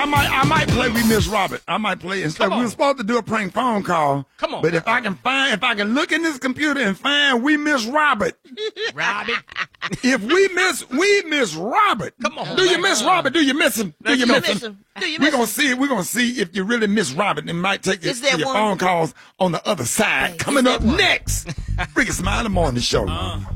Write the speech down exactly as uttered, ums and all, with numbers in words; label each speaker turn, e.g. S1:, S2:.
S1: I might, I might play We Miss Robert. I might play instead. We were supposed to do a prank phone call.
S2: Come on.
S1: But if I can find, if I can look in this computer and find We Miss Robert.
S2: Robert.
S1: If we miss, we miss Robert.
S2: Come on.
S1: Do you miss Robert? Do you miss him? Do you miss him?
S3: Do you
S1: We're
S3: miss
S1: gonna
S3: him?
S1: see. We're gonna see if you really miss Robert. It might take you
S3: Is there
S1: to your
S3: one?
S1: phone calls on the other side.
S3: Hey,
S1: Coming
S3: is there
S1: up
S3: one?
S1: next, Ricky Smiley Morning Show.
S2: Uh.